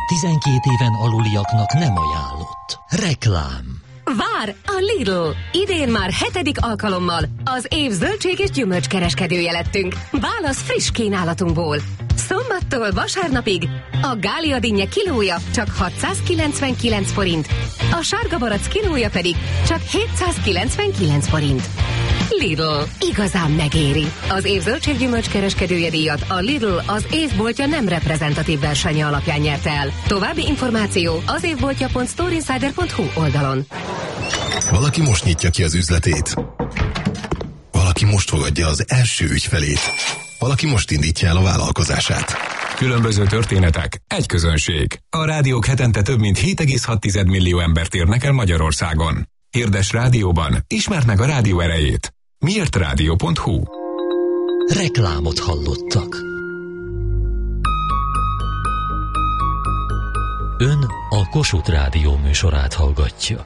12 éven aluliaknak nem ajánlott. Reklám. Vár a Lidl! Idén már 7. alkalommal az év zöldség és gyümölcskereskedője lettünk. Válasz friss kínálatunkból. Szombattól vasárnapig a Gália dinnye kilója csak 699 forint, a sárga barack kilója pedig csak 799 forint. Lidl, igazán megéri. Az év zöldséggyümölcskereskedője díjat a Lidl az évboltja nem reprezentatív versenye alapján nyerte el. További információ az évboltja.storeinsider.hu oldalon. Valaki most nyitja ki az üzletét. Valaki most fogadja az első ügyfelét. Valaki most indítja el a vállalkozását. Különböző történetek, egy közönség. A rádiók hetente több mint 7,6 millió embert érnek el Magyarországon. Hirdes rádióban, ismerd meg a rádió erejét. Miértrádió.hu. Reklámot hallottak. Ön a Kossuth Rádió műsorát hallgatja.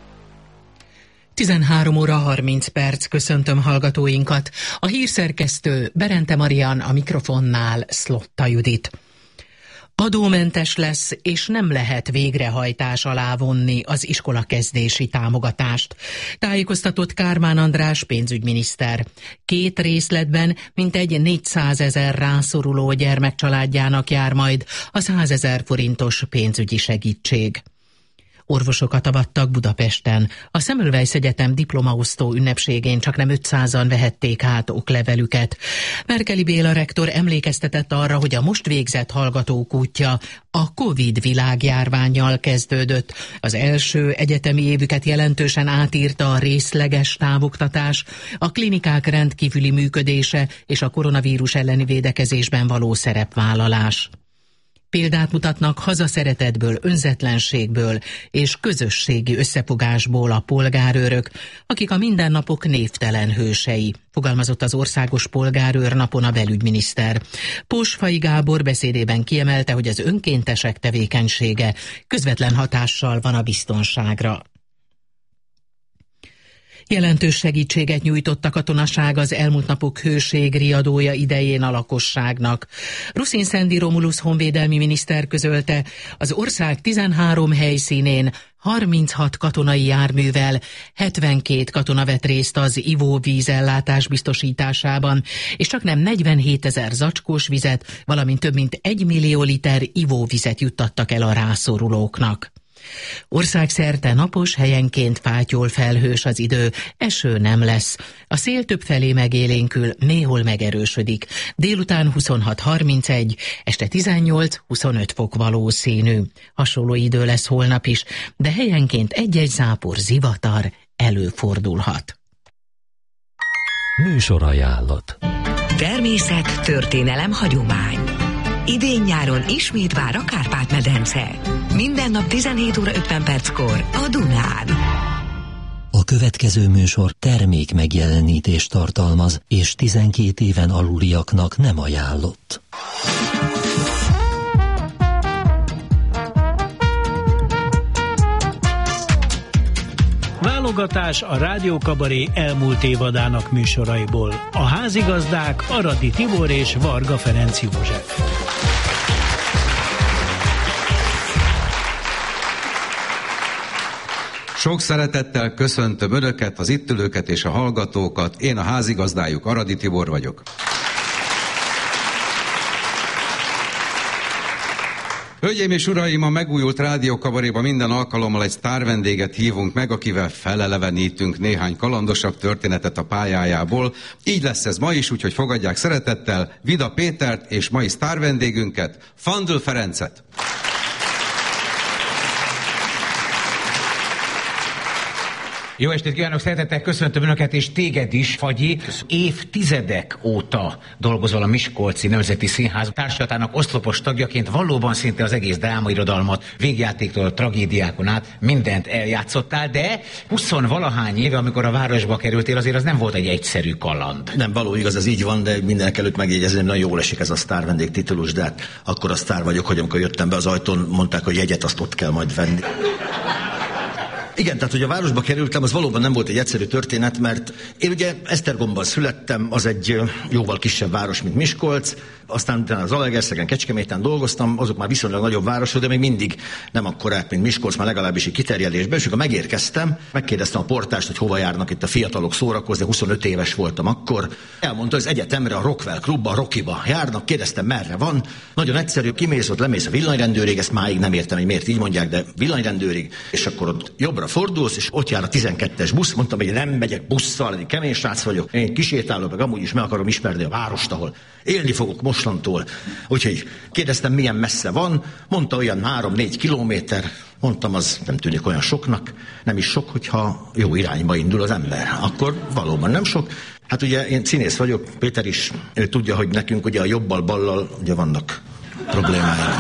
13 óra 30 perc, köszöntöm hallgatóinkat. A hírszerkesztő Berente Marian, a mikrofonnál Szlotta Judit. Adómentes lesz, és nem lehet végrehajtás alá vonni az iskolakezdési támogatást, tájékoztatott Kármán András pénzügyminiszter. 2 részletben mintegy 400 000 rászoruló gyermek családjának jár majd a 100 000 forintos pénzügyi segítség. Orvosokat avattak Budapesten. A Semmelweis Egyetem diplomaosztó ünnepségén csaknem 500-an vehették át oklevelüket. Merkeli Béla rektor emlékeztetett arra, hogy a most végzett hallgatók útja a Covid világjárvánnyal kezdődött. Az első egyetemi évüket jelentősen átírta a részleges távoktatás, a klinikák rendkívüli működése és a koronavírus elleni védekezésben való szerepvállalás. Példát mutatnak hazaszeretetből, önzetlenségből és közösségi összefogásból a polgárőrök, akik a mindennapok névtelen hősei, fogalmazott az Országos Polgárőr napon a belügyminiszter. Pósfai Gábor beszédében kiemelte, hogy az önkéntesek tevékenysége közvetlen hatással van a biztonságra. Jelentős segítséget nyújtott a katonaság az elmúlt napok hőségriadója idején a lakosságnak. Ruszin Szendi Romulusz honvédelmi miniszter közölte, az ország 13 helyszínén 36 katonai járművel 72 katona vett részt az ivóvízellátás biztosításában, és csaknem 47 000 zacskós vizet, valamint több mint 1 millió liter ivóvizet juttattak el a rászorulóknak. Országszerte napos, helyenként fátyol felhős az idő, eső nem lesz. A szél többfelé megélénkül, néhol megerősödik. Délután 26-31, este 18-25 fok valószínű. Hasonló idő lesz holnap is, de helyenként egy-egy zápor, zivatar előfordulhat. Műsorajánlat. Természet, történelem, hagyomány. Idén-nyáron ismét vár a Kárpát-medence. Minden nap 17 óra 50 perckor a Dunán. A következő műsor termék megjelenítést tartalmaz, és 12 éven aluliaknak nem ajánlott. Válogatás a Rádió Kabaré elmúlt évadának műsoraiból. A házigazdák Aradi Tibor és Varga Ferenc József. Sok szeretettel köszöntöm Önöket, az itt ülőket és a hallgatókat. Én a házigazdájuk, Aradi Tibor vagyok. Hölgyeim és uraim, a megújult Rádió Kabaréban minden alkalommal egy sztárvendéget hívunk meg, akivel felelevenítünk néhány kalandosabb történetet a pályájából. Így lesz ez ma is, úgyhogy fogadják szeretettel Vida Pétert és mai sztárvendégünket, Fandl Ferencet. Jó estét kívánok, szeretettel köszöntöm Önöket, és téged is, Fagyi. Évtizedek óta dolgozol a Miskolci Nemzeti Színház társulatának oszlopos tagjaként, valóban szinte az egész drámairodalmat, végjátéktól tragédiákon át mindent eljátszottál, de 20-valahány éve, amikor a városba kerültél, azért az nem volt egy egyszerű kaland. Nem, való igaz, ez így van, de mindenek előtt megjegyezném, nagyon jól esik ez a sztárvendég titulus, de hát akkor a sztár vagyok, hogy amikor jöttem be az ajtón, mondták, hogy jegyet azt ott kell majd venni. Igen, tehát hogy a városba kerültem, az valóban nem volt egy egyszerű történet, mert én ugye Esztergomban születtem, az egy jóval kisebb város, mint Miskolc, aztán utána az Zalaegerszegen, Kecskeméten dolgoztam, azok már viszonylag nagyobb városok, de még mindig nem akkorák, mint Miskolc, már legalábbis egy kiterjedésben, és akkor megérkeztem, megkérdeztem a portást, hogy hova járnak itt a fiatalok szórakozni, 25 éves voltam akkor. Elmondta, hogy az egyetemre, a Rockwell klubba, a Rockiba járnak, kérdeztem, merre van. Nagyon egyszerű, kimész ott, lemész a villanyrendőrig, ezt máig nem értem, hogy miért így mondják, de villanyrendőrig, és akkor ott jobbra fordulsz, és ott jár a 12-es busz. Mondtam, hogy nem megyek busszal, én kemény srác vagyok, én kisétálok, meg amúgy is meg akarom ismerni a várost, ahol élni fogok mostantól. Úgyhogy kérdeztem, milyen messze van, mondta olyan 3-4 kilométer, mondtam, az nem tűnik olyan soknak, nem is sok, hogyha jó irányba indul az ember. Akkor valóban nem sok. Hát ugye én színész vagyok, Péter is tudja, hogy nekünk ugye a jobbal-ballal ugye vannak problémáink.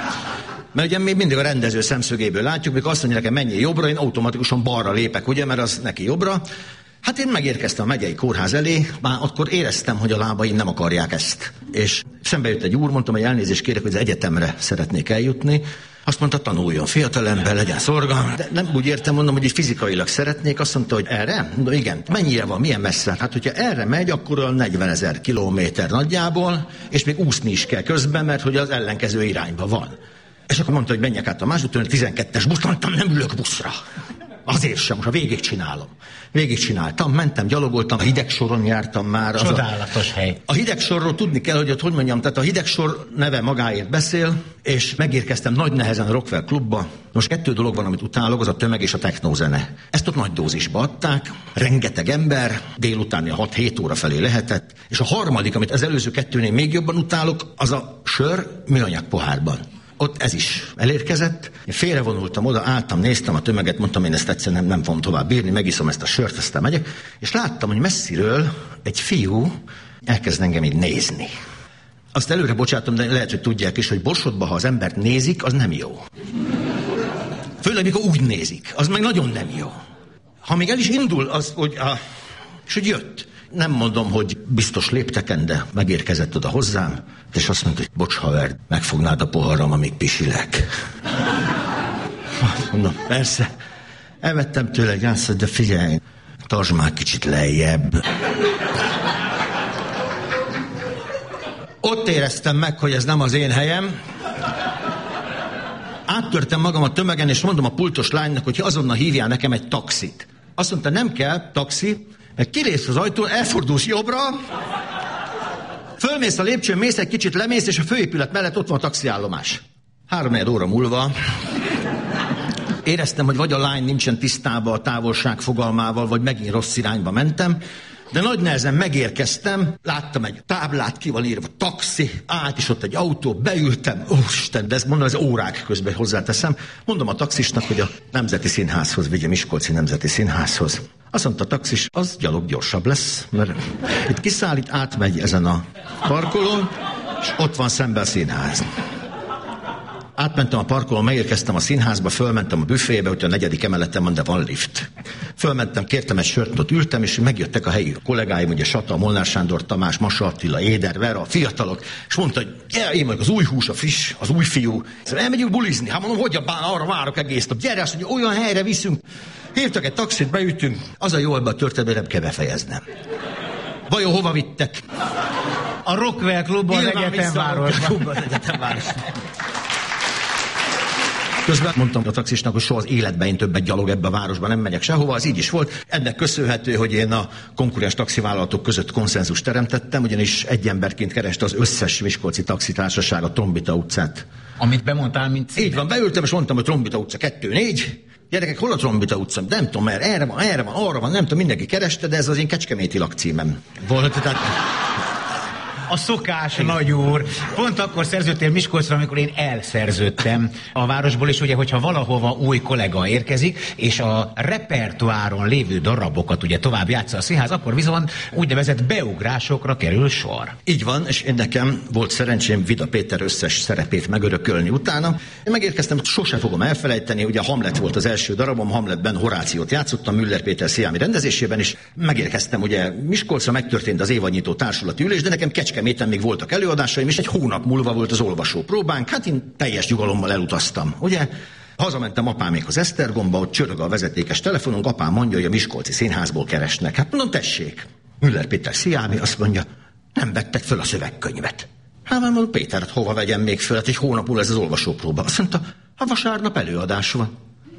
Mert ugye mi mindig a rendező szemszögéből látjuk, mikor azt mondja nekem, menjél jobbra, én automatikusan balra lépek, ugye, mert az neki jobbra. Hát én megérkeztem a megyei kórház elé, már akkor éreztem, hogy a lábaim nem akarják ezt. És szembe jött egy úr, mondtam, hogy elnézést kérek, hogy az egyetemre szeretnék eljutni. Azt mondta, tanuljon, fiatalember, legyen szorgalmas. De nem úgy értem, mondom, hogy fizikailag szeretnék. Azt mondta, hogy erre? De igen. Mennyire van, milyen messze? Hát, hogyha erre megy, akkor a 40 000 kilométer nagyjából, és még úszni is kell közben, mert hogy az ellenkező irányba van. És akkor mondta, hogy menjek át a másodtől, 12-es busz, mondtam, nem ülök buszra. Azért sem, most végigcsinálom. Végigcsináltam, mentem, gyalogoltam, a hidegsoron jártam már. Csodálatos hely. A hidegsorról tudni kell, hogy ott, hogy mondjam, tehát a hidegsor neve magáért beszél, és megérkeztem nagy nehezen a Rockwell klubba. Most 2 dolog van, amit utálok, az a tömeg és a technózene. Ezt ott nagy dózisba adták, rengeteg ember, délutáni a 6-7 óra felé lehetett, és a harmadik, amit az előző 2-nél még jobban utálok, az a sör műanyag pohárban. Ott ez is elérkezett. Én félrevonultam oda, álltam, néztem a tömeget, mondtam, én ezt egyszerűen nem fogom tovább bírni, megiszom ezt a sört, aztán megyek, és láttam, hogy messziről egy fiú elkezd engem így nézni. Azt előre bocsátom, de lehet, hogy tudják is, hogy Borsodban, ha az embert nézik, az nem jó. Főleg, mikor úgy nézik, az meg nagyon nem jó. Ha még el is indul, az, hogy és hogy jött. Nem mondom, hogy biztos lépteken, de megérkezett oda hozzám, és azt mondta, hogy bocs, haver, megfognád a poharam, amíg pisilek. Mondom, persze. Elvettem tőle egy átszat, de figyelj, tartsd már kicsit lejjebb. Ott éreztem meg, hogy ez nem az én helyem. Áttörtem magam a tömegen, és mondom a pultos lánynak, hogy azonnal hívjál nekem egy taxit. Azt mondta, nem kell taxi, mert kilész az ajtón, elfordulsz jobbra, fölmész a lépcsőn, mész egy kicsit, lemész, és a főépület mellett ott van a taxiállomás. 3-4 óra múlva éreztem, hogy vagy a lány nincsen tisztában a távolság fogalmával, vagy megint rossz irányba mentem, de nagy nehezen megérkeztem, láttam egy táblát, ki van írva, taxi, állt is ott egy autó, beültem, Isten, de ezt mondom, ez órák közben hozzáteszem. Mondom a taxisnak, hogy a Nemzeti Színházhoz vigye, Miskolci Nemzeti Színházhoz. Azt mondta a taxis, az gyalog gyorsabb lesz, mert itt kiszállít, átmegy ezen a parkolón, és ott van szemben a színház. Átmentem a parkolón, megérkeztem a színházba, fölmentem a büfébe, hogy a 4. emeleten van, de van lift. Fölmentem, kértem egy sört, ott ültem, és megjöttek a helyi kollégáim, ugye Sata, Molnár Sándor, Tamás, Masa Attila, Éder, Vera, a fiatalok, és mondta, hogy én vagyok az új hús, a friss, az új fiú. Szóval elmegyünk bulizni. Hát mondom, hogy arra várok egész nap. Gyere, azt mondja, olyan helyre viszünk. Hívtak egy taxit, beütünk. Az a jó ebben a történetben, nem kell befejeznem. Vajon hova vittek? A Rockwell klubban, az egyetemvárosban. Közben mondtam a taxisnak, hogy soha az életben én többet gyalog ebbe a városban nem megyek sehova, az így is volt. Ennek köszönhető, hogy én a konkurens taxivállalatok között konszenzust teremtettem, ugyanis egy emberként kereste az összes miskolci taxitársaság a Trombita utcát. Amit bemondtál, mint címet. Így van, beültem, és mondtam, hogy Trombita utca 2-4. Gyerekek, hol a Trombita utca? Nem tudom, mert erre van, arra van, nem tudom, mindenki kereste, de ez az én kecskeméti lakcímem volt. Tehát... A szokás, nagy úr. Pont akkor szerződtél Miskolcra, amikor én elszerződtem a városból, és ugye, hogyha valahova új kollega érkezik, és a repertoáron lévő darabokat ugye tovább játsza a színház, akkor viszont úgynevezett beugrásokra kerül sor. Így van, és én nekem volt szerencsém Vida Péter összes szerepét megörökölni utána. Én megérkeztem, sose fogom elfelejteni, ugye Hamlet volt az első darabom, Hamletben Horációt játszottam, Müller Péter Sziámi rendezésében, és megérkeztem ugye Miskolcra, megtörtént az évadnyitó társulati ülés, de nekem Kecskeméten még voltak előadásaim, és egy hónap múlva volt az olvasó próbánk, hát én teljes nyugalommal elutaztam, ugye? Hazamentem apámékhoz Esztergomba, ott csörög a vezetékes telefonunk, apám mondja, hogy a Miskolci Színházból keresnek. Hát mondom, tessék. Müller Péter Sziámi azt mondja, nem vettek föl a szövegkönyvet. Hát mondom, Péter, hát hova vegyem még föl? Hát egy hónap múlva ez az olvasópróba. Azt mondta, hát vasárnap előadás van.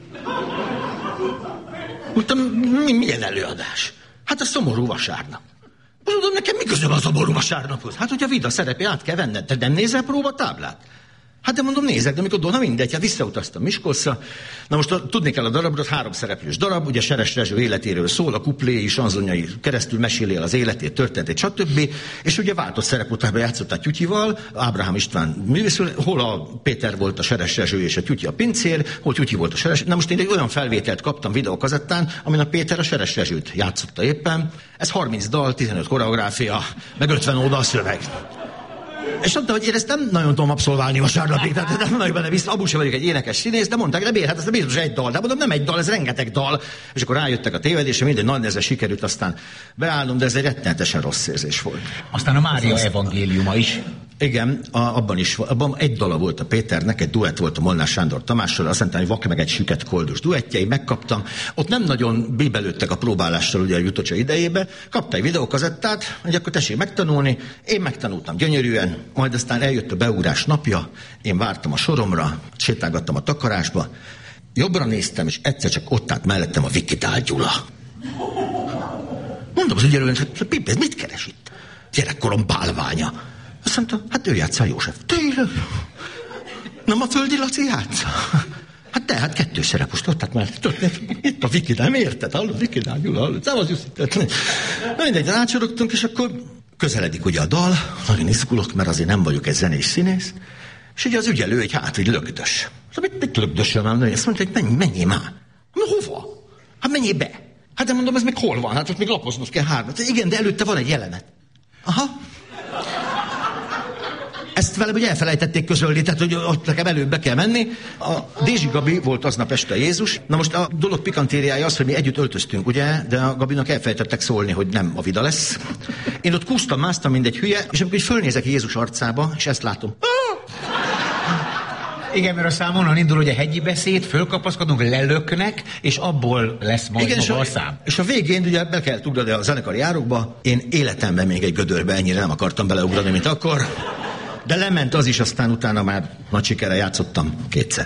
Mondtam, milyen előadás? Hát a szomorú vasárnap. Mondom, nekem mi közöm a szomorú vasárnaphoz? Hát, hogy a Vida szerepé át kell venned, te nem nézel próbatáblát? Hát de mondom, nézek, de amikor mindegy, hát visszautaztam Miskolcra. Na most tudni kell a darabot, 3 szereplős darab, ugye Seres Rezső életéről szól, a kupléi, sanzonjai keresztül meséli el az életét, történetét, stb. És ugye váltott szereputában játszott a Tyutyival, Ábrahám István művészül, hol a Péter volt a Seres Rezső és a Tyutyi a pincér, hol Tyutyi volt a Seres. Na most én egy olyan felvételt kaptam videókazettán, amin a Péter a Seres Rezsőt játszotta éppen. Ez 30 dal, 15 koreográfia, meg 50 oldal a szöveg. És mondta, hogy én ezt nem nagyon tudom abszolválni vasárnapig, tehát nem nagyon benne vissza, abból sem vagyok egy énekes színész, de mondták, de miért? Hát ez biztos egy dal. De mondom, nem egy dal, ez rengeteg dal. És akkor rájöttek a tévedésre, mindegy nagy nehezen sikerült aztán beállnom, de ez egy rettenetesen rossz érzés volt. Aztán a Mária evangéliuma is. Igen, abban egy dala volt a Péternek, egy duett volt a Molnár Sándor Tamással, azt mondtam, hogy Vak meg egy süket koldus duettje, én megkaptam. Ott nem nagyon bíbelődtek a próbálással ugye a Jutocsa idejébe. Kapta egy videókazettát, hogy akkor tessék megtanulni. Én megtanultam gyönyörűen, majd aztán eljött a beugrás napja, én vártam a soromra, sétálgattam a takarásba, jobbra néztem, és egyszer csak ott állt mellettem a Vikidál Gyula. Mondom az ügyelően, hogy Pipi, ez mit keres itt? Gyerekkorom bálványa. Azt mondta, hát ő játsza a József. Tényleg? Nem a Földi Laci játsza? Hát de, hát 2 szerep most ott, hát már itt a Vikidál, nem érted? Hallod, Vikidál Gyula, hallod? Szavaz, mindegy, átsorogtunk, és akkor közeledik ugye a dal, nagyon izgulok, mert azért nem vagyok egy zenés színész, és ugye az ügyelő egy hátvéd lögdös. Mit lögdösöl már? Azt mondta, hogy menjél már. Na hova? Hát menjél be. Hát de mondom, ez még hol van? Hát ott még lapoznod kell 3. Igen, de előtte van egy jelenet. Aha. Ezt velem ugye elfelejtették közölni, tehát hogy ott nekem előbb be kell menni. A Dézsi Gabi volt aznap este Jézus. Na most a dolog pikantériája az, hogy mi együtt öltöztünk, ugye, de a Gabinak elfelejtettek szólni, hogy nem a Vida lesz. Én ott kúsztam, másztam, mint egy hülye, és amikor fölnézek Jézus arcába, és ezt látom. Igen, mert a szám onnan indul, hogy a hegyi beszéd, fölkapaszkodunk, lelöknek, és abból lesz majd igen, maga a szám. És a végén ugye be kell ugrani a zenekari árokba. Én életemben még egy gödörbe ennyire nem akartam beleugrani, mint akkor. De lement az is, aztán utána már nagy sikerrel játszottam 2-szer.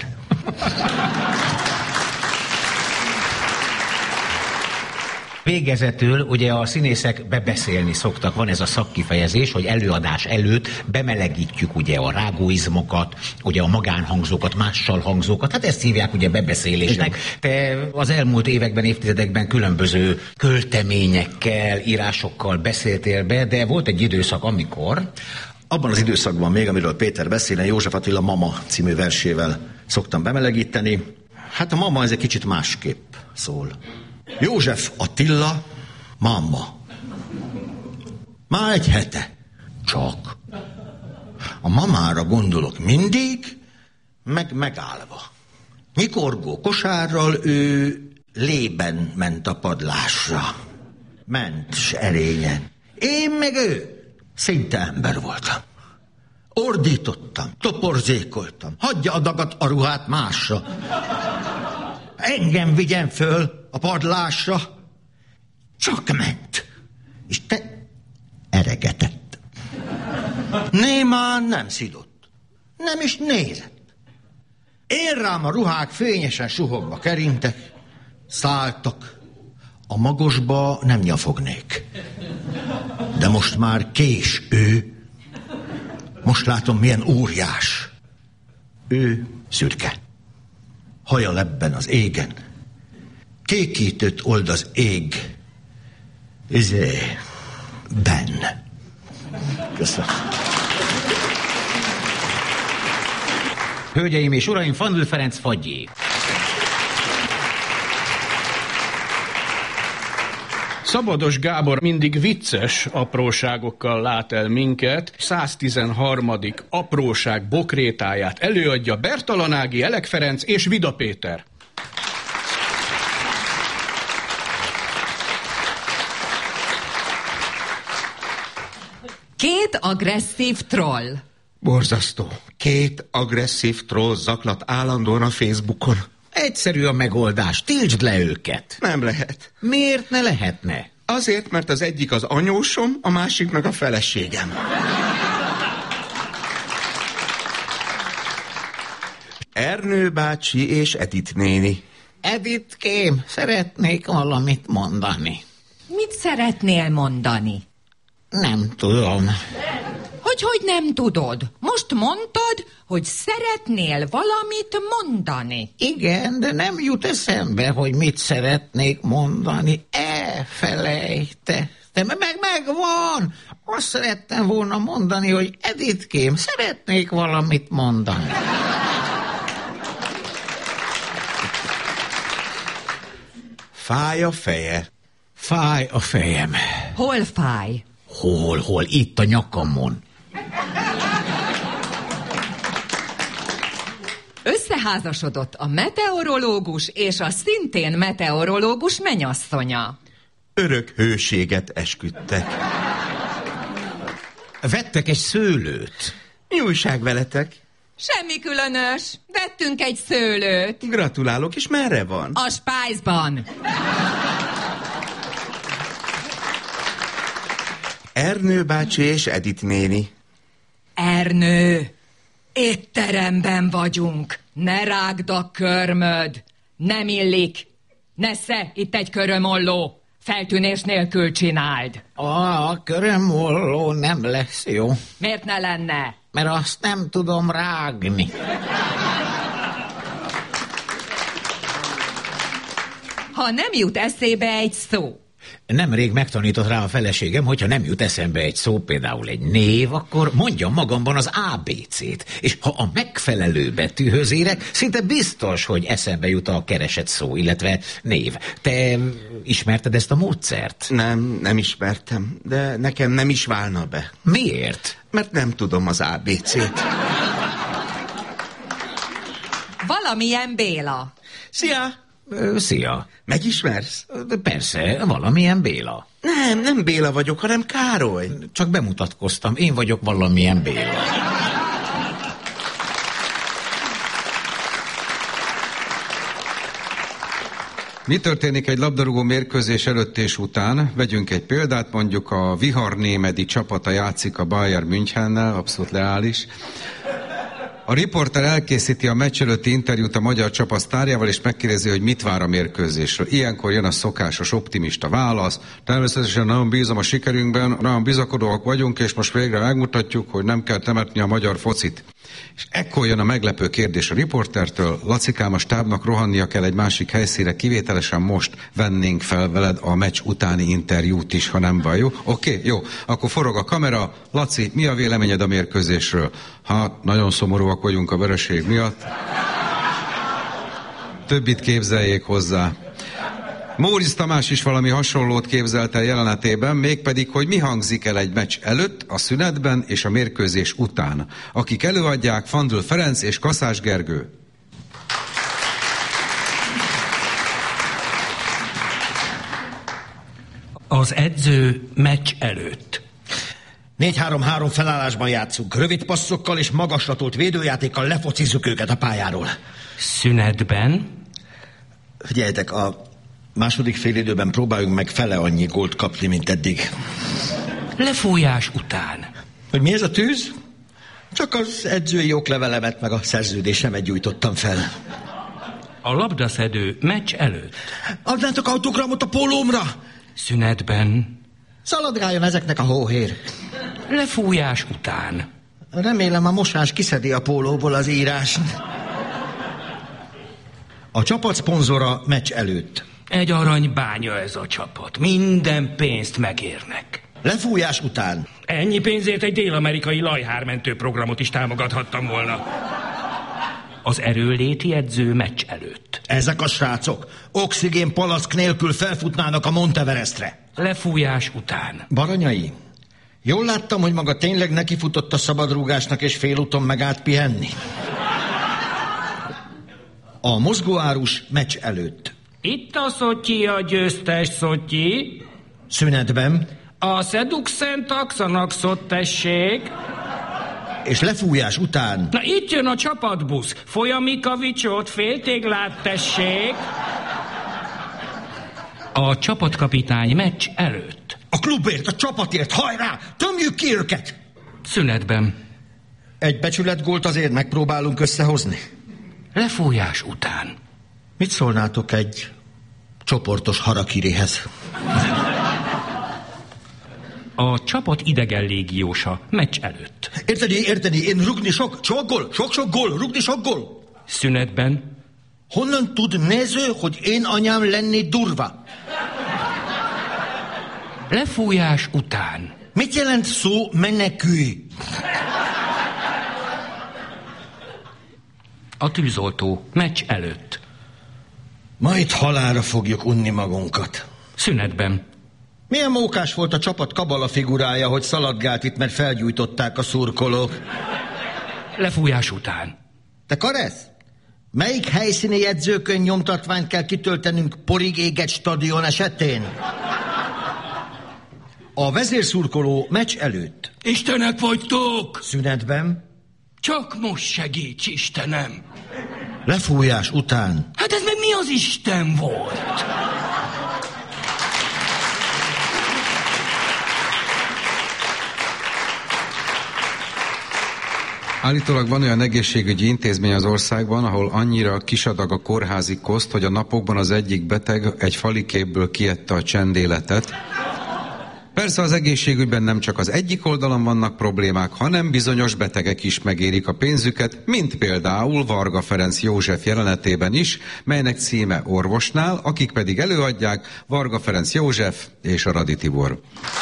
Végezetül ugye a színészek bebeszélni szoktak, van ez a szakkifejezés, hogy előadás előtt bemelegítjük ugye a rágóizmokat, ugye a magánhangzókat, mással hangzókat, hát ezt hívják ugye bebeszélésnek. Igen. Te az elmúlt években, évtizedekben különböző költeményekkel, írásokkal beszéltél be, de volt egy időszak, amikor... Abban az időszakban még, amiről Péter beszél, József Attila Mama című versével szoktam bemelegíteni. Hát a Mama ez egy kicsit másképp szól. József Attila, Mama. Már egy hete. Csak. A mamára gondolok mindig, meg megállva. Nyikorgó kosárral ő lében ment a padlásra. Ment s erényen. Én meg ő. Szinte ember voltam. Ordítottam, toporzékoltam. Hagyja a dagat a ruhát másra. Engem vigyen föl a padlásra. Csak ment. És te eregetett. Némán nem szidott. Nem is nézett. Én rám a ruhák fényesen suhogva kerintek. Szálltak. A magosba nem nyafognék. De most már kés ő. Most látom, milyen óriás. Ő szürke. Haja lebben az égen. Kékítőt old az ég. Benne. Köszönöm. Hölgyeim és uraim, Fanül Ferenc Fagyé. Szabados Gábor mindig vicces apróságokkal lát el minket. 113. apróság bokrétáját előadja Bertalan Ági, Elek Ferenc és Vida Péter. Két agresszív troll. Borzasztó. 2 agresszív troll zaklat állandóan a Facebookon. Egyszerű a megoldás, tiltsd le őket. Nem lehet. Miért ne lehetne? Azért, mert az egyik az anyósom, a másik meg a feleségem. Ernő bácsi és Edith néni. Editkém, szeretnék valamit mondani. Mit szeretnél mondani? Nem tudom. Hogy nem tudod? Most mondtad, hogy szeretnél valamit mondani. Igen, de nem jut eszembe, hogy mit szeretnék mondani. Elfelejtettem. Megvan. Azt szerettem volna mondani, hogy Editkém, szeretnék valamit mondani. Fáj a feje. Fáj a fejem. Hol fáj? Hol? Itt a nyakamon. Összeházasodott a meteorológus és a szintén meteorológus menyasszonya. Örök hőséget esküdtek. Vettek egy szőlőt. Mi újság veletek? Semmi különös. Vettünk egy szőlőt. Gratulálok, és merre van? A Spice-ban. Ernő bácsi és Edith néni. Ernő, étteremben vagyunk. Ne rágd a körmöd. Nem illik. Nesze, itt egy körömolló. Feltűnés nélkül csináld. A körömolló nem lesz jó. Miért ne lenne? Mert azt nem tudom rágni. Ha nem jut eszébe egy szó. Nemrég megtanított rá a feleségem, hogyha nem jut eszembe egy szó, például egy név, akkor mondjam magamban az ABC-t. És ha a megfelelő betűhöz érek, szinte biztos, hogy eszembe jut a keresett szó, illetve név. Te ismerted ezt a módszert? Nem ismertem, de nekem nem is válna be. Miért? Mert nem tudom az ABC-t. Valamilyen Béla. Szia! Szia. Megismersz? Persze, valamilyen Béla. Nem Béla vagyok, hanem Károly. Csak bemutatkoztam, én vagyok valamilyen Béla. Mi történik egy labdarúgó mérkőzés előtt és után? Vegyünk egy példát, mondjuk a viharnémedi csapata játszik a Bayern Münchennel, abszolút leális. A riporter elkészíti a meccs előtti interjút a magyar csapat sztárjával, és megkérdezi, hogy mit vár a mérkőzésről. Ilyenkor jön a szokásos optimista válasz. Természetesen nagyon bízom a sikerünkben, nagyon bizakodóak vagyunk, és most végre megmutatjuk, hogy nem kell temetni a magyar focit. És ekkor jön a meglepő kérdés a riportertől: Lacikám, a stábnak rohannia kell egy másik helyszínre, kivételesen most vennénk fel veled a meccs utáni interjút is, ha nem baj, jó? Oké, jó. Akkor forog a kamera. Laci, mi a véleményed a mérkőzésről? Hát, nagyon szomorúak vagyunk a vereség miatt. Többit képzeljék hozzá. Móricz Tamás is valami hasonlót képzelt el jelenetében, mégpedig, hogy mi hangzik el egy meccs előtt, a szünetben és a mérkőzés után. Akik előadják, Fandl Ferenc és Kaszás Gergő. Az edző meccs előtt. 4-3-3 felállásban játszunk. Rövid passzokkal és magaslatolt védőjátékkal lefocizzuk őket a pályáról. Szünetben? Figyeljetek, a második félidőben próbáljunk meg fele annyi gólt kapni, mint eddig. Lefújás után. Hogy mi ez a tűz? Csak az edzői oklevelemet meg a szerződésemet gyújtottam fel. A labdaszedő meccs előtt. Adnátok autogramot a pólómra? Szünetben. Szaladgáljon ezeknek a hóhér. Lefújás után. Remélem a mosás kiszedi a pólóból az írást. A csapat szponzora meccs előtt. Egy aranybánya ez a csapat. Minden pénzt megérnek. Lefújás után. Ennyi pénzért egy dél-amerikai lajhármentő programot is támogathattam volna. Az erőléti edző meccs előtt. Ezek a srácok oxigén palack nélkül felfutnának a Monteverestre. Lefújás után. Baranyai, jól láttam, hogy maga tényleg nekifutott a szabadrúgásnak, és félúton megállt pihenni. A mozgóárus meccs előtt. Itt a Szotyi, a győztes Szotyi. Szünetben. A Seduxen taxanaxot tessék. És lefújás után... Na itt jön a csapatbusz. Folyamikavicsot, féltéglát tessék. A csapatkapitány meccs előtt. A klubért, a csapatért, hajrá! Tömjük ki őket! Szünetben. Egy becsületgólt azért megpróbálunk összehozni. Lefújás után. Mit szólnátok egy csoportos harakirihez? A csapat idegen légiósa meccs előtt. Érteni, én rugni sok gól, rugni sok gól. Szünetben. Honnan tud néző, hogy én anyám lenni durva? Lefújás után. Mit jelent szó menekülj? A tűzoltó meccs előtt. Majd halálra fogjuk unni magunkat. Szünetben. Milyen mókás volt a csapat kabala figurája, hogy szaladgált itt, mert felgyújtották a szurkolók. Lefújás után. Te Karesz? Melyik helyszíni jegyzőkönyv nyomtatványt kell kitöltenünk porig égett stadion esetén? A vezérszurkoló meccs előtt. Istenek vagytok! Szünetben. Csak most segíts, Istenem! Lefújás után. Hát ez meg mi az Isten volt? Állítólag van olyan egészségügyi intézmény az országban, ahol annyira kisadag a kórházi koszt, hogy a napokban az egyik beteg egy faliképből kiette a csendéletet. Persze az egészségügyben nem csak az egyik oldalon vannak problémák, hanem bizonyos betegek is megérik a pénzüket, mint például Varga Ferenc József jelenetében is, melynek címe Orvosnál, akik pedig előadják Varga Ferenc József és Aradi Tibor.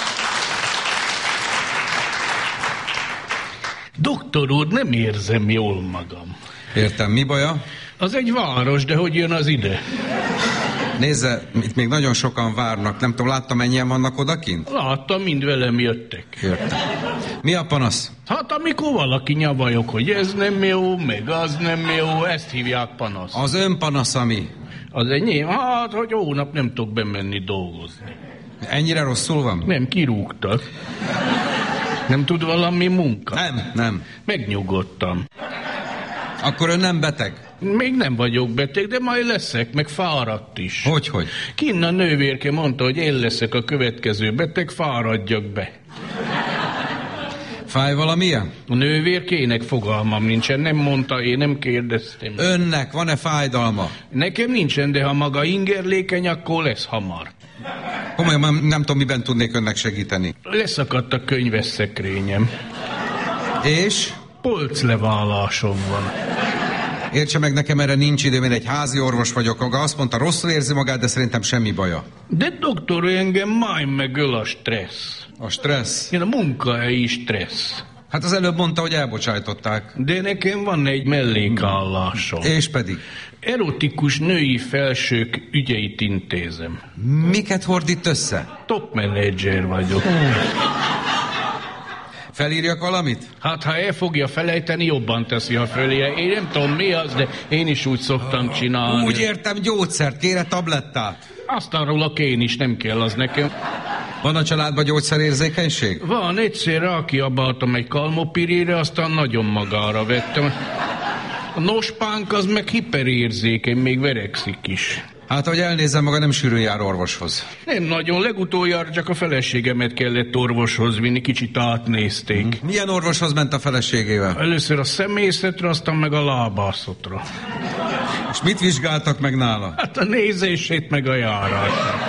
Doktor úr, nem érzem jól magam. Értem, mi baja? Az egy város, de hogy jön az ide? Nézze, itt még nagyon sokan várnak. Nem tudom, láttam, mennyien vannak odakint? Láttam, mind velem jöttek. Értem. Mi a panasz? Hát amikor valaki nyavajok, hogy ez nem jó, meg az nem jó, ezt hívják panasz. Az ön panasza mi? Az enyém? Hát, hogy hónap nem tudok bemenni dolgozni. Ennyire rosszul van? Nem, kirúgtak. Nem tud valami munka? Nem. Megnyugodtam. Akkor ön nem beteg? Még nem vagyok beteg, de majd leszek, meg fáradt is. Hogy? Kinn a nővérke mondta, hogy én leszek a következő beteg, fáradjak be. Fáj valamilyen? A nővérkének fogalmam nincsen, nem mondta, én nem kérdeztem. Önnek van-e fájdalma? Nekem nincsen, de ha maga ingerlékeny, akkor lesz hamar. Komolyan nem tudom, miben tudnék önnek segíteni. Leszakadt a könyves szekrényem. És? Polcleválásom van. Értse meg, nekem erre nincs időm, én egy házi orvos vagyok, maga azt mondta, rosszul érzi magát, de szerintem semmi baja. De doktor, engem máj megöl a stressz. A stressz? Én a munkahelyi stressz. Hát az előbb mondta, hogy elbocsájtották. De nekem van egy mellékállásom. És pedig? Erotikus női felsők ügyeit intézem. Miket hordít össze? Top menedzser vagyok. Felírjak valamit? Hát ha el fogja felejteni, jobban teszi, ha fölírja. Én nem tudom mi az, de én is úgy szoktam csinálni. Úgy értem, gyógyszert, kére tablettát. Azt arról én is, nem kell az nekem. Van a családban gyógyszerérzékenység? Van, egyszer rákiabáltam egy kalmopirére, aztán nagyon magára vettem. A nospánk az meg hiperérzékeny, még verekszik is. Hát, ahogy elnézem, maga nem sűrűn jár orvoshoz. Nem nagyon, legutoljára csak a feleségemet kellett orvoshoz vinni, kicsit átnézték. Milyen orvoshoz ment a feleségével? Először a szemészetre, aztán meg a lábászatra. És mit vizsgáltak meg nála? Hát a nézését, meg a járását.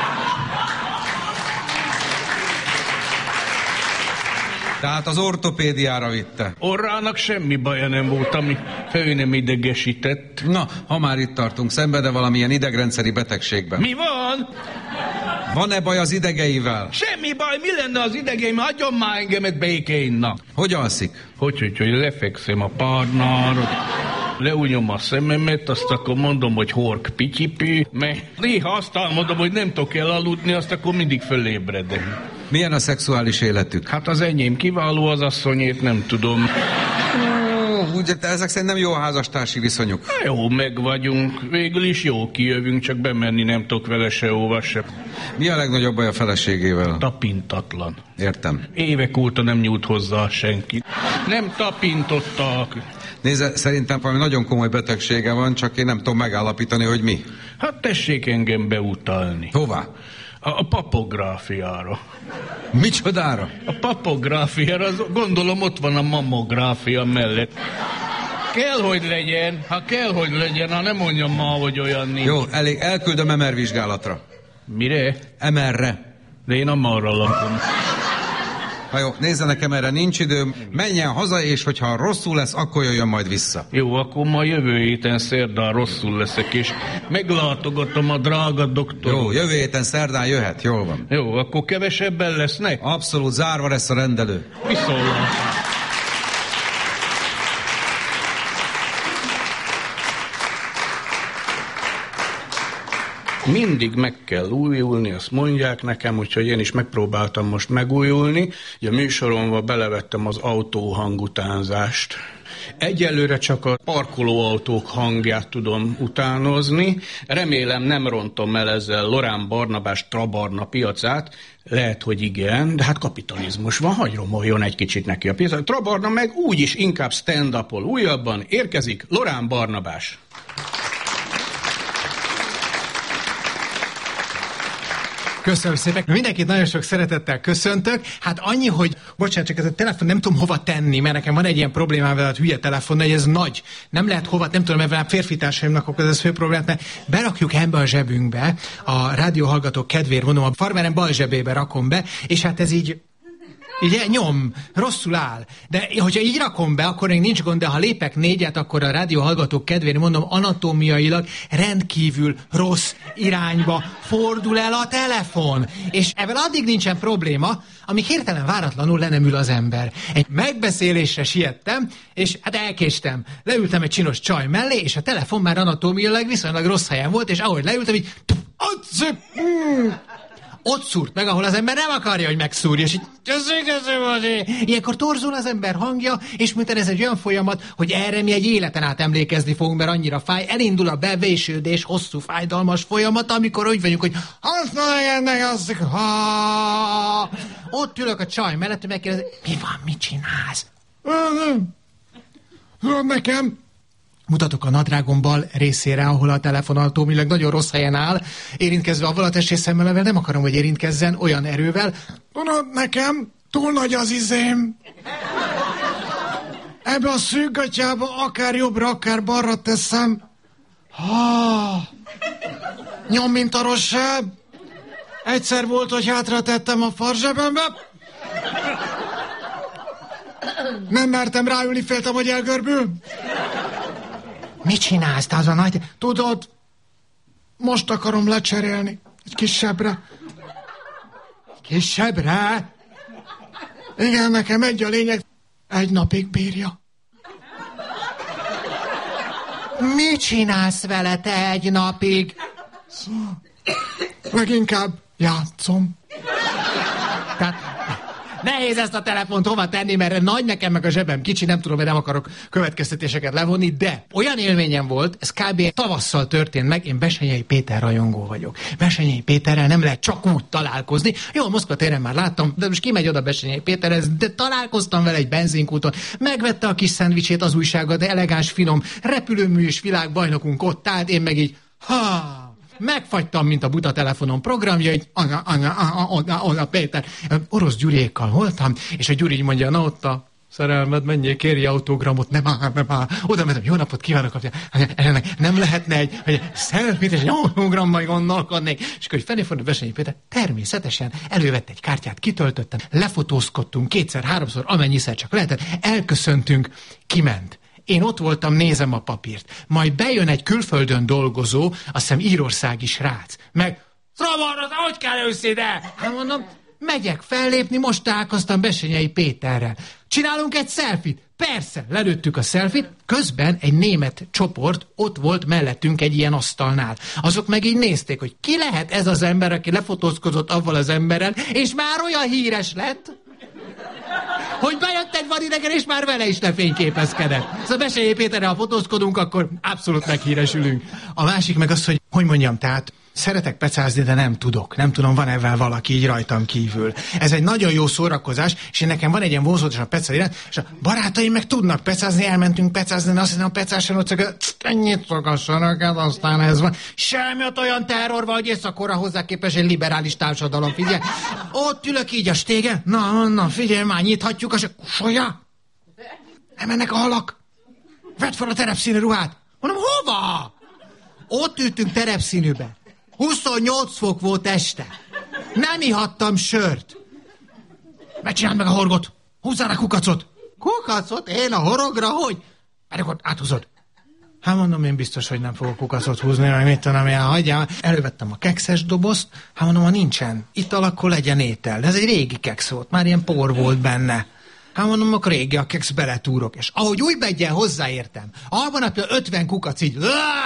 Tehát az ortopédiára vitte. Orrának semmi baja nem volt, ami fő nem idegesített. Na, ha már itt tartunk, szenved-e valamilyen idegrendszeri betegségben? Mi van? Van-e baj az idegeivel? Semmi baj, mi lenne az idegeim? Hagyjon már engemet békén, na. Hogy alszik? Hogy lefekszem a párnára, leúnyom a szememet, azt akkor mondom, hogy hork pityipű, mert néha azt álmodom, hogy nem tudok elaludni, azt akkor mindig fölébredem. Milyen a szexuális életük? Hát az enyém kiváló, az asszonyét nem tudom. amúgy ezek szerint nem jó a házastársi viszonyuk. Jó, meg vagyunk. Végül is jó kijövünk, csak bemenni nem tudok vele sehova se. Mi a legnagyobb baj a feleségével? Tapintatlan. Értem. Évek óta nem nyújt hozzá senki. Nem tapintottak. Nézze, szerintem valami nagyon komoly betegsége van, csak én nem tudom megállapítani, hogy mi. Hát tessék engem beutalni. Hová? A papográfiára. Micsodára? A papográfiára, gondolom ott van a mammográfia mellett. Kell, hogy legyen, ha nem mondjam ma, hogy olyan nincs. Jó, elég, elküldöm MR vizsgálatra. Mire? MR-re. De én amarra lakom. Ha jó, nézze, nekem erre nincs időm, menjen haza, és hogyha rosszul lesz, akkor jöjjön majd vissza. Jó, akkor ma jövő héten szerdán rosszul leszek, és meglátogatom a drága doktorot. Jó, jövő héten szerdán jöhet, jól van. Jó, akkor kevesebben lesznek? Abszolút, zárva lesz a rendelő. Viszont. Mindig meg kell újulni, azt mondják nekem, úgyhogy én is megpróbáltam most megújulni. Ugye a műsoromban belevettem az autóhangutánzást. Egyelőre csak a parkolóautók hangját tudom utánozni. Remélem nem rontom el ezzel Lorán Barnabás Trabarna piacát. Lehet, hogy igen, de hát kapitalizmus van, hagy romoljon egy kicsit neki a piac. Trabarna meg úgyis inkább stand-up-ol. Újabban érkezik Lorán Barnabás. Köszönöm szépen. Mindenkit nagyon sok szeretettel köszöntök. Hát annyi, hogy bocsánat, csak ez a telefon nem tudom hova tenni, mert nekem van egy ilyen problémám vele, hogy hülye telefon, hogy ez nagy. Nem lehet hova, nem tudom, mert férfi társaimnak okoz ez fő problémát, mert berakjuk ebbe a zsebünkbe, a rádióhallgatók kedvéért mondom, a farmerem bal zsebébe rakom be, és hát ez így nyom, rosszul áll. De hogyha így rakom be, akkor még nincs gond, de ha lépek 4-et, akkor a rádióhallgatók kedvére mondom, anatómiailag rendkívül rossz irányba fordul el a telefon. És ebben addig nincsen probléma, amíg hirtelen váratlanul le nem ül az ember. Egy megbeszélésre siettem, és hát elkéstem. Leültem egy csinos csaj mellé, és a telefon már anatómiailag viszonylag rossz helyen volt, és ahogy leültem, így ott szúrt meg, ahol az ember nem akarja, hogy megszúrja, és így ilyenkor torzul az ember hangja, és miután ez egy olyan folyamat, hogy erre mi egy életen át emlékezni fogunk, mert annyira fáj, elindul a bevésődés, hosszú fájdalmas folyamat, amikor úgy vagyunk, hogy ott ülök a csaj mellett, megkérdezi, mi van, mit csinálsz? Nekem mutatok a nadrágom bal részére, ahol a telefonautómileg nagyon rossz helyen áll, érintkezve avval a testrészemmel, amivel nem akarom, hogy érintkezzen olyan erővel. Tudod, nekem túl nagy az izém. Ebbe a szűkgatyába akár jobbra, akár balra teszem. Nyom, mint a rosszabb. Egyszer volt, hogy hátra tettem a farzsebembe. Nem mertem ráülni, féltem, hogy elgörbül. Mit csinálsz, te az a nagy... Tudod, most akarom lecserélni. Egy kisebbre. Kisebbre? Igen, nekem egy a lényeg. 1 napig bírja. Mit csinálsz vele te 1 napig? Leginkább játszom. Tehát... Nehéz ezt a telefont hova tenni, mert nagy nekem, meg a zsebem kicsi, nem tudom, mert nem akarok következtetéseket levonni, de olyan élményem volt, ez kb. Tavasszal történt meg, én Bessenyei Péter rajongó vagyok. Bessenyei Péterrel nem lehet csak úgy találkozni. Jó, Moszkva téren már láttam, de most kimegy oda Bessenyei Péterhez, de találkoztam vele egy benzinkúton, megvette a kis szendvicsét az újsága, de elegáns, finom, repülőműs világbajnokunk ott állt, én meg így, megfagytam, mint a buta telefonon programja, így oda Péter. Orosz Gyuriékkal voltam, és a Gyuri így mondja, na ott a szerelmed, menjél, kérj autogramot, nem áll. Oda mentem, jó napot kívánok, nem lehetne egy selfie-t, és egy autogrammal gondolkodnék. És akkor felé fordult Bessenyei Péter, természetesen elővette egy kártyát, kitöltöttem, lefotózkodtunk 2-3-szor, amennyiszer csak lehetett, elköszöntünk, kiment. Én ott voltam, nézem a papírt. Majd bejön egy külföldön dolgozó, azt hiszem írországi srác. Meg, Trabarna, hogy kell őszide? Hát mondom, megyek fellépni, most találkoztam Bessenyei Péterrel. Csinálunk egy selfit? Persze, lelőttük a selfit, közben egy német csoport ott volt mellettünk egy ilyen asztalnál. Azok meg így nézték, hogy ki lehet ez az ember, aki lefotózkozott avval az emberrel, és már olyan híres lett. hogy bejött egy vadidegen, és már vele is lefényképezkedett. Szóval Beselyé Péterrel, ha fotózkodunk, akkor abszolút meghíresülünk. A másik meg az, hogy mondjam, tehát szeretek pecázni, de nem tudok. Nem tudom, van ebben valaki így rajtam kívül. Ez egy nagyon jó szórakozás, és nekem van egy ilyen vonzódás a peca iránt, és a barátaim meg tudnak pecázni, elmentünk pecázni, de azt hiszem a pecáson ott csak ennyit szogassanak, aztán ez van. Semmi ott olyan terror van, hogy éjszakora hozzá képes egy liberális társadalom, figyelj. Ott ülök így a stégen, na, figyelj már, nyithatjuk a solya. Nem mennek a halak. Vedd fel a terepszínű ruhát. Mondom, hova? Ott ültünk terepszínűbe. 28 fok volt este. Nem ihattam sört. Megcsináld meg a horgot. Húzzál a kukacot. Kukacot? Én a horogra? Hogy? Pedig ott áthúzod. Hát mondom, én biztos, hogy nem fogok kukacot húzni, mert mit tudom, hagyjál. Elővettem a kekszes dobozt. Hát mondom, ha nincsen ital, akkor legyen étel. De ez egy régi keksz volt. Már ilyen por volt benne. Hát mondom, akkor régi a keksz, beletúrok. És ahogy új begyen hozzáértem, abban napja 50 kukac így...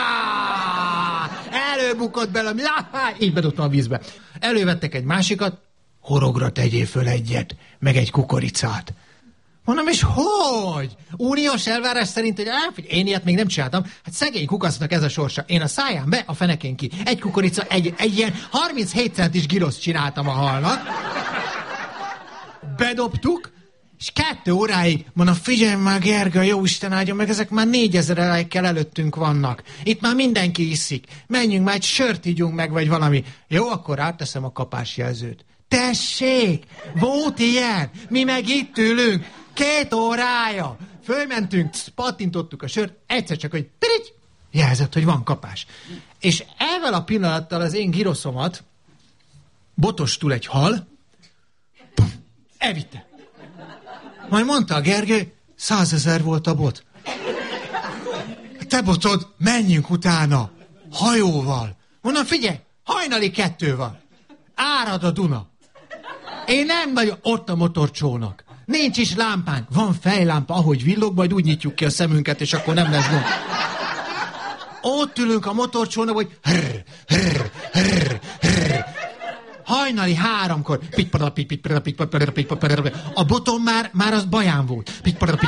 Előbukott bele, így bedobtam a vízbe. Elővettek egy másikat, horogra tegyél föl egyet, meg egy kukoricát. Mondom, és hogy? Uniós elvárás szerint, hogy én ilyet még nem csináltam. Hát szegény kukacnak ez a sorsa. Én a száján be, a fenekén ki. Egy kukorica, egy ilyen 37 centis giroszt csináltam a halnak. Bedobtuk, és 2 óráig, mondom, figyelj már, Gergely, jó Isten áldjon meg, ezek már 4000 lejkkel előttünk vannak. Itt már mindenki iszik. Menjünk már, egy sört ígyunk meg, vagy valami. Jó, akkor átteszem a kapásjelzőt. Tessék, volt ilyen, mi meg itt ülünk, 2 órája. Fölmentünk, pattintottuk a sört, egyszer csak, hogy pirigy, jelzett, hogy van kapás. És ezzel a pillanattal az én giroszomat botostul egy hal, elvitte. Majd mondta a Gergely, 100 000 volt a bot. Te botod, menjünk utána, hajóval. Mondom, figyelj, hajnali 2 van. Árad a Duna. Én nem nagyon, ott a motorcsónak. Nincs is lámpánk, van fejlámpa, ahogy villog, majd úgy nyitjuk ki a szemünket, és akkor nem lesz gond. Ott ülünk a motorcsónak, hogy hajnali 3-kor. A botom már az baján volt.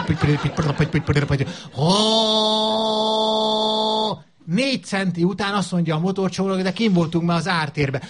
4 centi után azt mondja a motorcsónak, de kim voltunk már az ártérbe.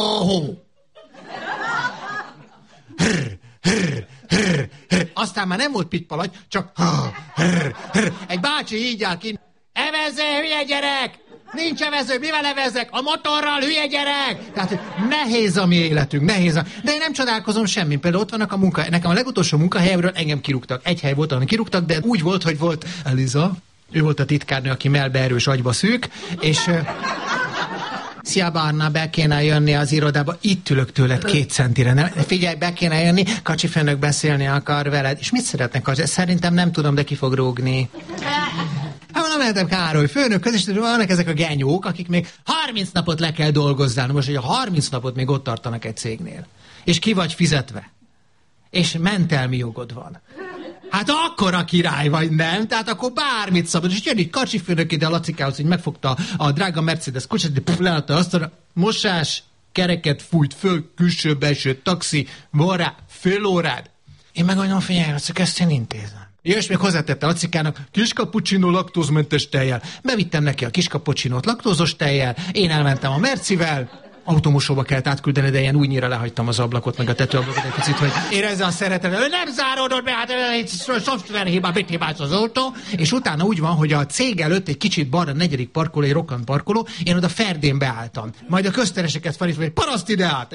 Aztán már nem volt pitpalagy, csak egy bácsi így áll ki. Evezze, hülye gyerek! Nincs evező, mivel evezek? A motorral, hülye gyerek! Tehát nehéz a mi életünk, nehéz a... De én nem csodálkozom semmi. Például ott vannak a munka... Nekem a legutolsó munkahelyemről engem kirúgtak. Egy hely volt, ahol kirúgtak, de úgy volt, hogy volt Eliza. Ő volt a titkárnő, aki melbe erős, agyba szűk, és... Szia Barna, be kéne jönni az irodába, itt ülök tőled 2 centire. Nem? Figyelj, be kéne jönni, Kacsi főnök beszélni akar veled. És mit szeretnek, Kacsi? Szerintem nem tudom, de ki fog rúgni. Hát mondom, mehetem Károly főnökhöz, és vannak ezek a genyók, akik még 30 napot le kell dolgozzálni. Most, hogy a 30 napot még ott tartanak egy cégnél. És ki vagy fizetve. És mentelmi jogod van. Hát akkor a király vagy, nem? Tehát akkor bármit szabad. És jön itt Kacsi főnök ide a Lacikához, hogy megfogta a drága Mercedes kocsát, de leadta azt a mosás, kereket fújt föl, külső-belső, taxi, van rá, fél órád. Én meg mondom, figyelj, ezt én intézem. Ja, és még hozzátette Lacikának, kis cappuccino laktózmentes tejjel. Bevittem neki a kis cappuccinót laktózos tejjel, én elmentem a Mercivel, automosóba kellett átküldeni, de ilyen úgynyira lehagytam az ablakot, meg a tetőablakot egy picit, hogy érezze a szeretet. Ő nem záródott be, hát egy szoftverhibá, mit hibász az autó, és utána úgy van, hogy a cég előtt egy kicsit balra 4. parkoló, egy rokkant parkoló, én oda ferdén beálltam. Majd a köztereseket felhívtam, hogy paraszt ide át,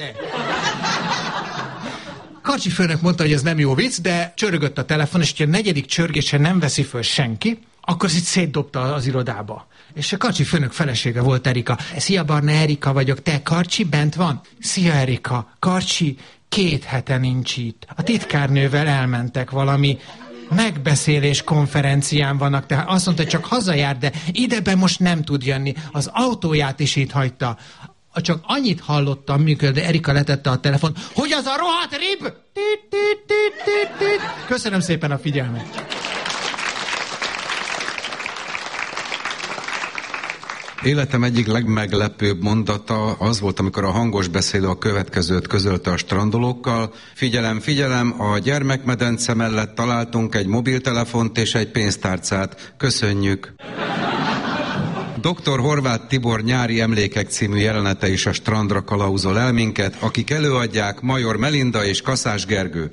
Kacsi főnök mondta, hogy ez nem jó vicc, de csörögött a telefon, és hogyha a 4. csörgésen nem veszi föl senki, akkor itt szétdobta az irodába. És a Kacsi főnök felesége volt Erika. Szia Barna, Erika vagyok. Te, Karcsi bent van? Szia Erika. Karcsi 2 hete nincs itt. A titkárnővel elmentek valami megbeszélés konferencián vannak, tehát azt mondta, hogy csak hazajár, de idebe most nem tud jönni. Az autóját is itt hagyta. Csak annyit hallottam, mikor Erika letette a telefon, hogy az a rohadt rib! Köszönöm szépen a figyelmet! Életem egyik legmeglepőbb mondata az volt, amikor a hangos beszélő a következőt közölte a strandolókkal. Figyelem, figyelem, a gyermekmedence mellett találtunk egy mobiltelefont és egy pénztárcát. Köszönjük! Dr. Horváth Tibor Nyári emlékek című jelenete is a strandra kalauzol el minket, akik előadják Major Melinda és Kaszás Gergő.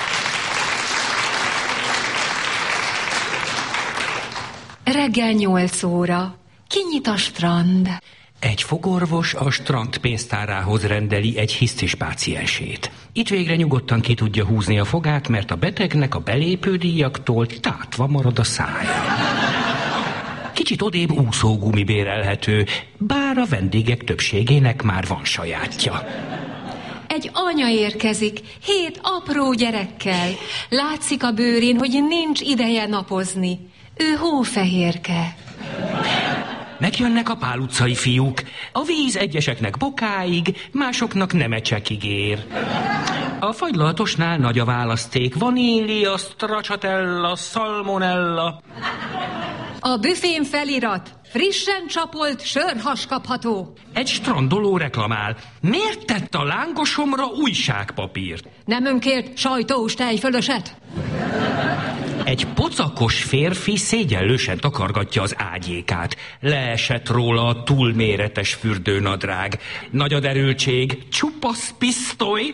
Reggel 8 óra. Kinyit a strand. Egy fogorvos a strand pénztárához rendeli egy hisztis páciensét. Itt végre nyugodtan ki tudja húzni a fogát, mert a betegnek a belépődíjaktól tátva marad a szája. Kicsit odébb úszógumi bérelhető, bár a vendégek többségének már van sajátja. Egy anya érkezik, 7 apró gyerekkel. Látszik a bőrén, hogy nincs ideje napozni. Ő hófehérke. Megjönnek a Pál utcai fiúk. A víz egyeseknek bokáig, másoknak nemecsekig ér. A fagylaltosnál nagy a választék. Vanília, stracciatella, salmonella. A büfén felirat. Frissen csapolt sörhas kapható. Egy strandoló reklamál. Miért tett a lángosomra újságpapírt? Nem önkért sajtós tejfölöset? Egy pocakos férfi szégyenlősen takargatja az ágyékát. Leesett róla a túlméretes fürdőnadrág. Nagy a derültség, csupasz pisztoly.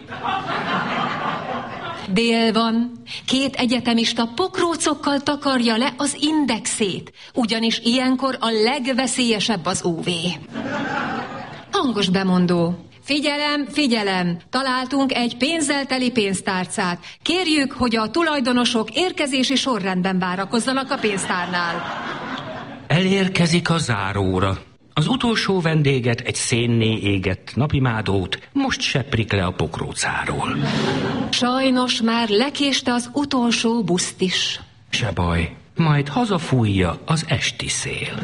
Dél van. 2 egyetemista pokrócokkal takarja le az indexét, ugyanis ilyenkor a legveszélyesebb az UV. Hangos bemondó. Figyelem, figyelem! Találtunk egy pénzzel teli pénztárcát. Kérjük, hogy a tulajdonosok érkezési sorrendben várakozzanak a pénztárnál. Elérkezik a záróra. Az utolsó vendéget, egy szénné égett napimádót most seprik le a pokrócáról. Sajnos már lekéste az utolsó buszt is. Se baj, majd hazafújja az esti szél.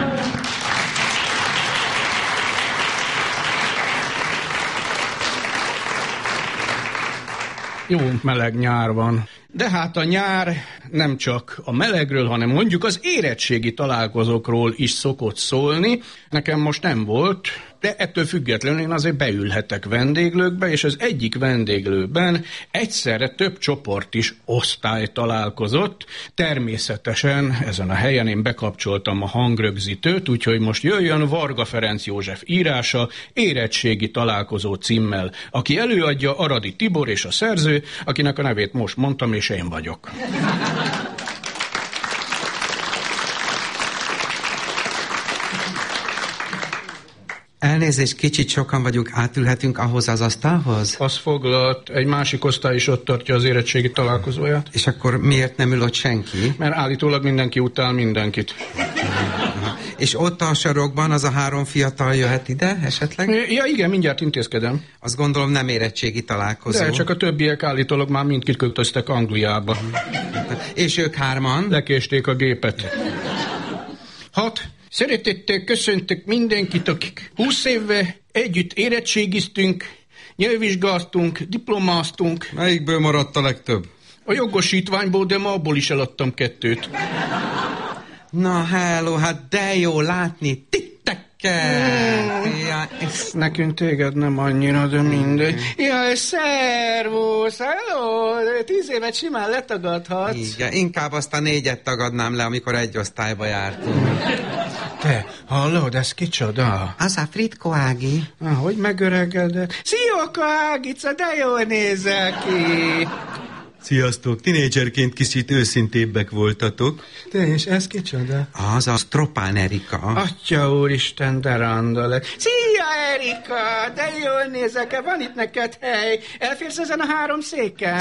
Jó meleg nyár van. De hát a nyár nem csak a melegről, hanem mondjuk az érettségi találkozókról is szokott szólni. Nekem most nem volt, de ettől függetlenül én azért beülhetek vendéglőkbe, és az egyik vendéglőben egyszerre több csoport is osztály találkozott. Természetesen ezen a helyen én bekapcsoltam a hangrögzítőt, úgyhogy most jöjjön Varga Ferenc József írása érettségi találkozó címmel. Aki előadja, Aradi Tibor, és a szerző, akinek a nevét most mondtam, és én vagyok. Elnézést, kicsit sokan vagyunk, átülhetünk ahhoz az asztalhoz? Az foglalt, egy másik osztály is ott tartja az érettségi találkozóját. És akkor miért nem ül ott senki? Mert állítólag mindenki utál mindenkit. És ott a sarokban az a 3 fiatal jöhet ide esetleg? Ja igen, mindjárt intézkedem. Azt gondolom nem érettségi találkozó. De csak a többiek állítólag már mind kiköltöztek Angliába. És ők 3-an? Lekésték a gépet. 6. Szeretettel köszöntök mindenkit, akik 20 éve együtt érettségiztünk, nyelvvizsgáztunk, diplomáztunk. Melyikből maradt a legtöbb? A jogosítványból, de ma abból is eladtam 2. Na, hello, hát de jó látni titeket. Ja, nekünk téged nem annyira, de mindegy. Jaj, szervusz, hello, 10 évet simán letagadhatsz. Igen, inkább azt a 4-et tagadnám le, amikor egy osztályba jártunk. Te, hallod, ez kicsoda? Az a Fritko Ági. Hogy megöregedett? Szia, Ágica, de jól nézel ki. Sziasztok, tinédzserként kicsit őszintébbek voltatok. Te és ez kicsoda? Az a Stropán Erika. Atya úristen, de randa lett. Szia, Erika, de jól nézek, van itt neked hely. Elférsz ezen a 3 széken?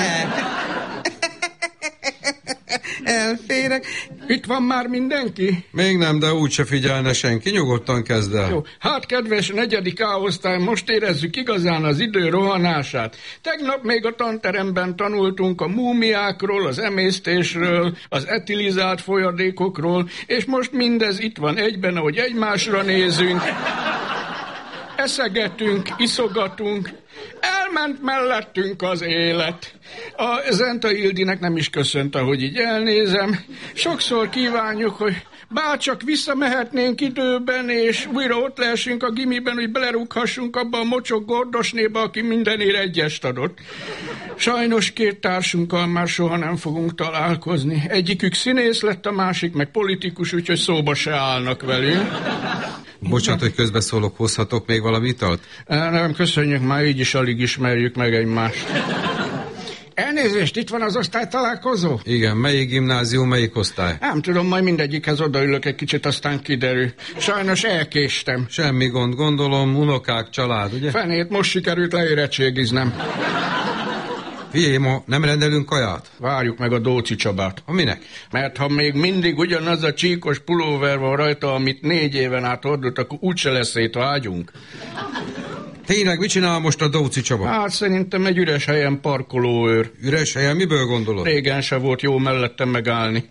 Elférek. Itt van már mindenki? Még nem, de úgyse figyelne senki, nyugodtan kezd el. Jó, hát kedves 4. A-osztály, most érezzük igazán az idő rohanását. Tegnap még a tanteremben tanultunk a múmiákról, az emésztésről, az etilizált folyadékokról, és most mindez itt van egyben, ahogy egymásra nézünk. Eszegetünk, iszogatunk, elment mellettünk az élet. A Zenta Ildinek nem is köszönt, ahogy így elnézem. Sokszor kívánjuk, hogy Bárcsak visszamehetnénk időben, és újra ott lehessünk a gimiben, hogy belerúghassunk abba a mocsok gordosnéba, aki mindenért egyest adott. Sajnos két társunkkal már soha nem fogunk találkozni. Egyikük színész lett, a másik meg politikus, úgyhogy szóba se állnak velünk. Bocsánat, hogy közbeszólok, hozhatok még valami italt? Nem, köszönjük, már így is alig ismerjük meg egymást. Elnézést, itt van az osztálytalálkozó? Igen, melyik gimnázium, melyik osztály? Nem tudom, majd mindegyikhez odaülök egy kicsit, aztán kiderül. Sajnos elkéstem. Semmi gond, gondolom, unokák, család, ugye? Fenét, most sikerült leérettségiznem. Figyelj, ma nem rendelünk kaját? Várjuk meg a Dóci Csabát. A minek? Mert ha még mindig ugyanaz a csíkos pulóver van rajta, amit 4 éven át hordott, akkor úgyse lesz szét vágyunk. Tényleg, mit csinál most a Dóci Csaba? Hát szerintem egy üres helyen parkolóőr. Üres helyen? Miből gondolod? Régen se volt jó mellettem megállni.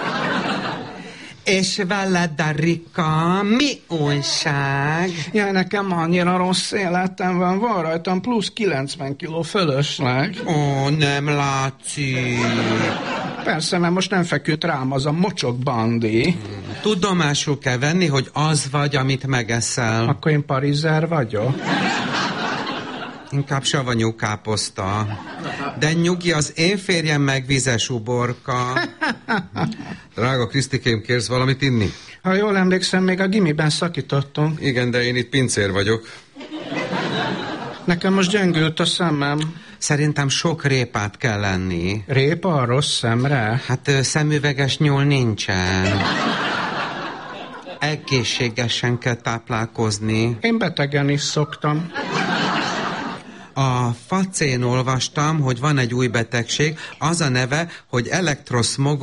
És veled, Darika, mi újság? Jaj, nekem annyira rossz életem van rajtam plusz 90 kiló fölösleg. Ó, nem látszik. Persze, mert most nem feküdt rám az a mocsok bandi. Tudomásul kell venni, hogy az vagy, amit megeszel. Akkor én parizer vagyok? Inkább savanyú káposzta. De nyugi, az én férjem meg vizes uborka. Drága Krisztikém, kérsz valamit inni? Ha jól emlékszem, még a gimiben szakítottunk. Igen, de én itt pincér vagyok. Nekem most gyengült a szemem. Szerintem sok répát kell lenni. Répa a rossz szemre? Hát szemüveges nyúl nincsen. Egészségesen kell táplálkozni. Én betegen is szoktam. A facén olvastam, hogy van egy új betegség, az a neve, hogy elektroszmog